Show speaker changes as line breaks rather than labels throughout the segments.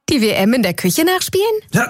Die WM in der Küche nachspielen?
Ja,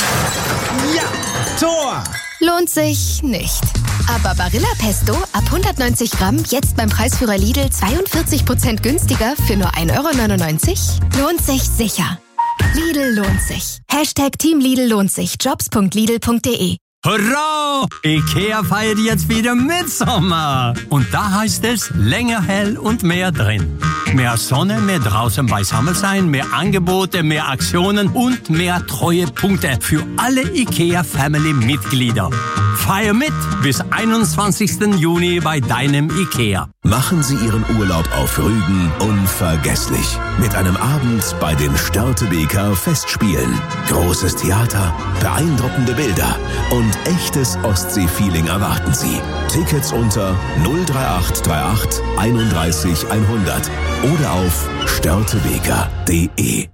Tor!
Lohnt sich nicht. Aber Barilla Pesto ab 190 Gramm jetzt beim Preisführer Lidl 42% günstiger für nur 1,99 €? Lohnt sich sicher. Lidl lohnt sich. Team Lidl lohnt sich. Jobs.lidl.de.
Hurra! IKEA feiert jetzt wieder Mitsommer. Und da heißt es länger hell und mehr drin. Mehr Sonne, mehr draußen beisammen sein, mehr Angebote, mehr Aktionen und mehr Treuepunkte für alle IKEA-Family-Mitglieder. Feier mit bis 21. Juni bei deinem IKEA.
Machen Sie Ihren Urlaub auf Rügen unvergesslich. Mit einem Abend bei den Störtebeker Festspielen. Großes Theater, beeindruckende Bilder und echtes Ostsee-Feeling erwarten Sie. Tickets unter 03838 31 100 oder auf störtebeker.de.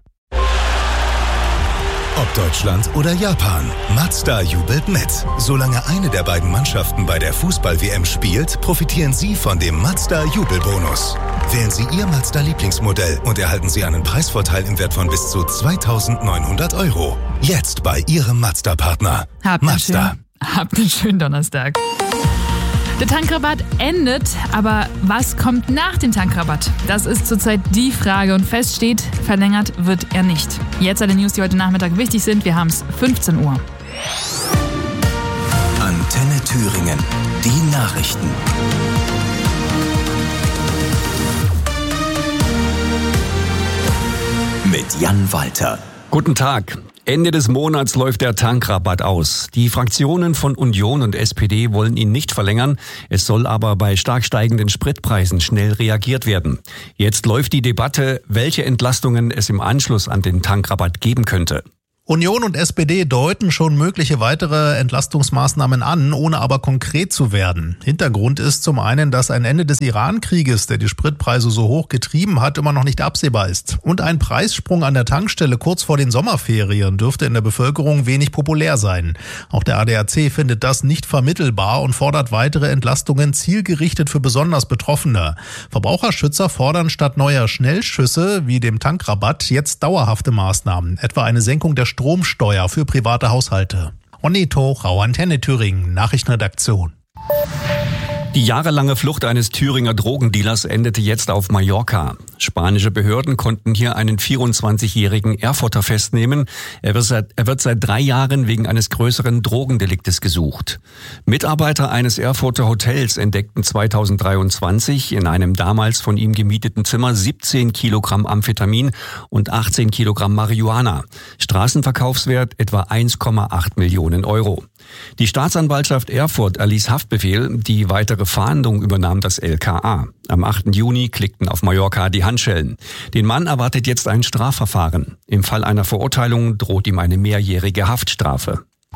Ob Deutschland oder Japan, Mazda jubelt mit. Solange eine der beiden Mannschaften bei der Fußball-WM spielt, profitieren Sie von dem Mazda-Jubelbonus. Wählen Sie Ihr Mazda-Lieblingsmodell und erhalten Sie einen Preisvorteil im Wert von bis zu 2.900 €. Jetzt bei Ihrem Mazda-Partner. Mazda.
Habt einen schönen Donnerstag. Der Tankrabatt endet, aber was kommt nach dem Tankrabatt? Das ist zurzeit die Frage und fest steht, verlängert wird er nicht. Jetzt alle News, die heute Nachmittag wichtig sind. Wir haben es 15 Uhr.
Antenne Thüringen. Die Nachrichten. Mit Jan Walter.
Guten Tag. Ende des Monats läuft der Tankrabatt aus. Die Fraktionen von Union und SPD wollen ihn nicht verlängern. Es soll aber bei stark steigenden Spritpreisen schnell reagiert werden. Jetzt läuft die Debatte, welche Entlastungen es im Anschluss an den Tankrabatt geben könnte.
Union und SPD deuten schon mögliche weitere Entlastungsmaßnahmen an, ohne aber konkret zu werden. Hintergrund ist zum einen, dass ein Ende des Iran-Krieges, der die Spritpreise so hoch getrieben hat, immer noch nicht absehbar ist. Und ein Preissprung an der Tankstelle kurz vor den Sommerferien dürfte in der Bevölkerung wenig populär sein. Auch der ADAC findet das nicht vermittelbar und fordert weitere Entlastungen zielgerichtet für besonders Betroffene. Verbraucherschützer fordern statt neuer Schnellschüsse wie dem Tankrabatt jetzt dauerhafte Maßnahmen, etwa eine Senkung der Stromsteuer für private Haushalte. Onni Rau, Antenne Thüringen, Nachrichtenredaktion.
Die jahrelange Flucht eines Thüringer Drogendealers endete jetzt auf Mallorca. Spanische Behörden konnten hier einen 24-jährigen Erfurter festnehmen. Er wird seit 3 Jahren wegen eines größeren Drogendeliktes gesucht. Mitarbeiter eines Erfurter Hotels entdeckten 2023 in einem damals von ihm gemieteten Zimmer 17 Kilogramm Amphetamin und 18 Kilogramm Marihuana. Straßenverkaufswert etwa 1,8 Millionen €. Die Staatsanwaltschaft Erfurt erließ Haftbefehl, die weitere Fahndung übernahm das LKA. Am 8. Juni klickten auf Mallorca die Handschellen. Den Mann erwartet jetzt ein Strafverfahren. Im Fall einer Verurteilung droht ihm eine mehrjährige Haftstrafe.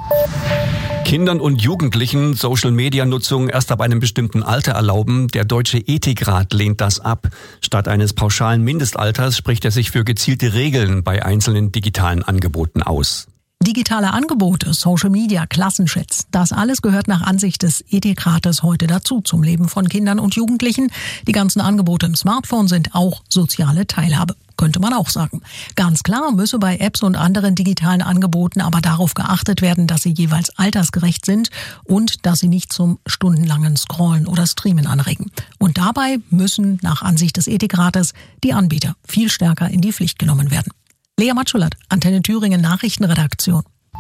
Kindern und Jugendlichen Social-Media-Nutzung erst ab einem bestimmten Alter erlauben. Der Deutsche Ethikrat lehnt das ab. Statt eines pauschalen Mindestalters spricht er sich für gezielte Regeln bei einzelnen digitalen Angeboten aus.
Digitale Angebote, Social Media, Klassenchats, das alles gehört nach Ansicht des Ethikrates heute dazu zum Leben von Kindern und Jugendlichen. Die ganzen Angebote im Smartphone sind auch soziale Teilhabe, könnte man auch sagen. Ganz klar müsse bei Apps und anderen digitalen Angeboten aber darauf geachtet werden, dass sie jeweils altersgerecht sind und dass sie nicht zum stundenlangen Scrollen oder Streamen anregen. Und dabei müssen nach Ansicht des Ethikrates die Anbieter viel stärker in die Pflicht genommen werden. Lea Matschulat, Antenne Thüringen Nachrichtenredaktion.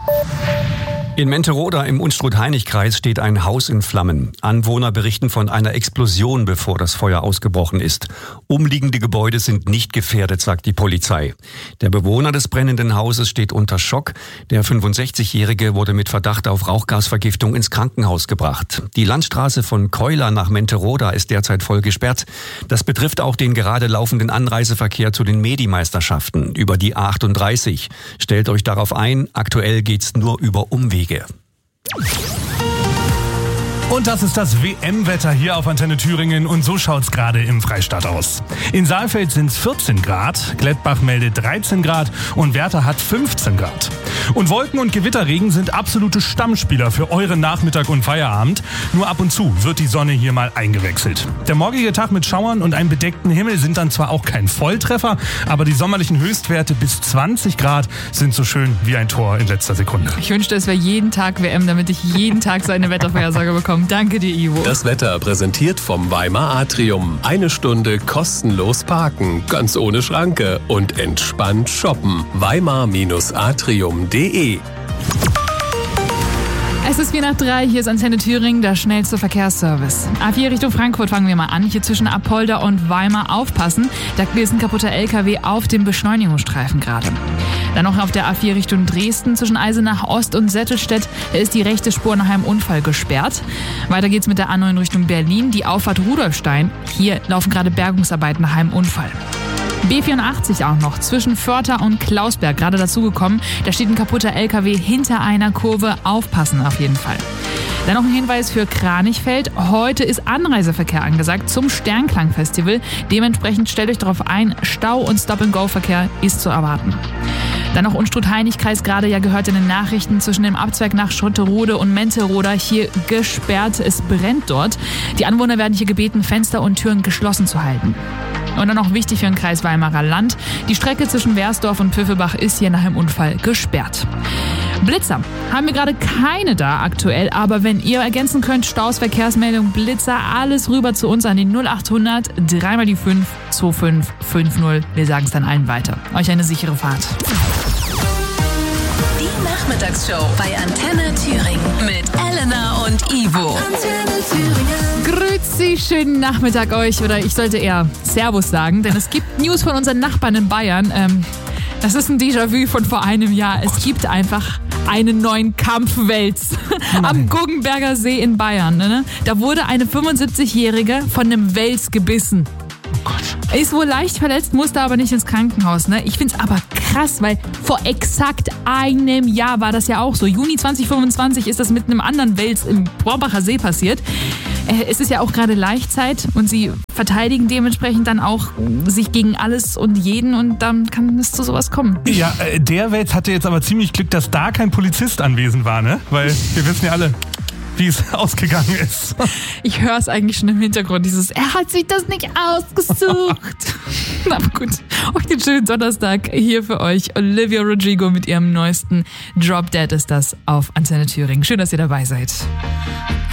In Menteroda im Unstrut-Hainich-Kreis steht ein Haus in Flammen. Anwohner berichten von einer Explosion, bevor das Feuer ausgebrochen ist. Umliegende Gebäude sind nicht gefährdet, sagt die Polizei. Der Bewohner des brennenden Hauses steht unter Schock. Der 65-Jährige wurde mit Verdacht auf Rauchgasvergiftung ins Krankenhaus gebracht. Die Landstraße von Keuler nach Menteroda ist derzeit voll gesperrt. Das betrifft auch den gerade laufenden Anreiseverkehr zu den Medi-Meisterschaften über die A38. Stellt euch darauf ein, aktuell geht's nur über Umwege.
Und das ist das WM-Wetter hier auf Antenne Thüringen und so schaut's gerade im Freistaat aus. In Saalfeld sind's 14 Grad, Glättbach meldet 13 Grad und Werther hat 15 Grad. Und Wolken und Gewitterregen sind absolute Stammspieler für euren Nachmittag und Feierabend. Nur ab und zu wird die Sonne hier mal eingewechselt. Der morgige Tag mit Schauern und einem bedeckten Himmel sind dann zwar auch kein Volltreffer, aber die sommerlichen Höchstwerte bis 20 Grad sind so schön wie ein Tor in letzter Sekunde.
Ich wünschte, es wäre jeden Tag WM, damit ich jeden Tag so eine Wettervorhersage bekomme. Danke dir, Ivo.
Das Wetter präsentiert vom Weimar Atrium. 1 Stunde kostenlos parken, ganz ohne Schranke und entspannt shoppen. Weimar-atrium.de.
Es ist 4:03, hier ist Antenne Thüringen, der schnellste Verkehrsservice. A4 Richtung Frankfurt fangen wir mal an. Hier zwischen Apolda und Weimar aufpassen. Da ist ein kaputter LKW auf dem Beschleunigungsstreifen gerade. Dann noch auf der A4 Richtung Dresden zwischen Eisenach Ost und Settelstedt. Da ist die rechte Spur nach einem Unfall gesperrt. Weiter geht's mit der A9 Richtung Berlin. Die Auffahrt Rudolfstein. Hier laufen gerade Bergungsarbeiten nach einem Unfall. B84 auch noch, zwischen Vörter und Klausberg, gerade dazugekommen. Da steht ein kaputter LKW hinter einer Kurve. Aufpassen auf jeden Fall. Dann noch ein Hinweis für Kranichfeld. Heute ist Anreiseverkehr angesagt zum Sternklang-Festival. Dementsprechend stellt euch darauf ein, Stau- und Stop-and-Go-Verkehr ist zu erwarten. Dann noch Unstrut-Heinig-Kreis, gerade ja gehört in den Nachrichten, zwischen dem Abzweig nach Schotterode und Menteroda hier gesperrt. Es brennt dort. Die Anwohner werden hier gebeten, Fenster und Türen geschlossen zu halten. Und dann noch wichtig für den Kreis Weimarer Land. Die Strecke zwischen Wersdorf und Pfiffelbach ist hier nach einem Unfall gesperrt. Blitzer haben wir gerade keine da aktuell, aber wenn ihr ergänzen könnt, Staus, Verkehrsmeldung, Blitzer, alles rüber zu uns an die 0800 3 mal die 5 2550. Wir sagen es dann allen weiter. Euch eine sichere Fahrt.
Die Nachmittagsshow bei Antenne Thüringen mit Elena und Ivo. Antenne Thüringen.
Grüezi, schönen Nachmittag euch, oder ich sollte eher Servus sagen, denn es gibt News von unseren Nachbarn in Bayern. Das ist ein Déjà-vu von vor einem Jahr. Es gibt einfach einen neuen Kampfwels am Guggenberger See in Bayern. Ne? Da wurde eine 75-Jährige von einem Wels gebissen. Ist wohl leicht verletzt, musste aber nicht ins Krankenhaus. Ne? Ich find's aber krass, weil vor exakt einem Jahr war das ja auch so. Juni 2025 ist das mit einem anderen Wels im Braubacher See passiert. Es ist ja auch gerade Laichzeit und sie verteidigen dementsprechend dann auch sich gegen alles und jeden und dann kann es zu sowas kommen.
Ja, der Wels hatte jetzt aber ziemlich Glück, dass da kein Polizist anwesend war, ne? Weil wir wissen ja alle, wie es ausgegangen ist.
Ich höre es eigentlich schon im Hintergrund, er hat sich das nicht ausgesucht. Na gut, euch den schönen Donnerstag hier für euch. Olivia Rodrigo mit ihrem neuesten Drop Dead ist das auf Antenne Thüringen. Schön, dass ihr dabei seid.